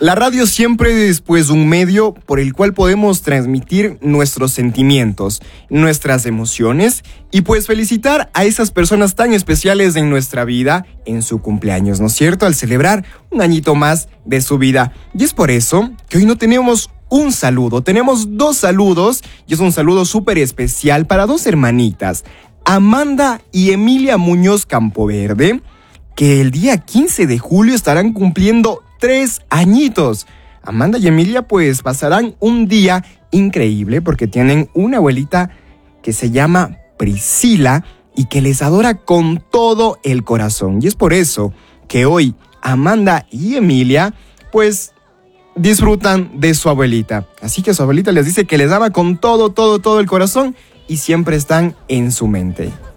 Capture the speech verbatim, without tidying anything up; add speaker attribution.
Speaker 1: La radio siempre es pues un medio por el cual podemos transmitir nuestros sentimientos, nuestras emociones y pues felicitar a esas personas tan especiales en nuestra vida en su cumpleaños, ¿no es cierto? Al celebrar un añito más de su vida. Y es por eso que hoy no tenemos un saludo, tenemos dos saludos y es un saludo súper especial para dos hermanitas, Amanda y Emilia Muñoz Campoverde, que el día quince de julio estarán cumpliendo tres añitos. Amanda y Emilia pues pasarán un día increíble porque tienen una abuelita que se llama Priscila y que les adora con todo el corazón. Y es por eso que hoy Amanda y Emilia pues disfrutan de su abuelita. Así que su abuelita les dice que les ama con todo, todo, todo el corazón y siempre están en su mente.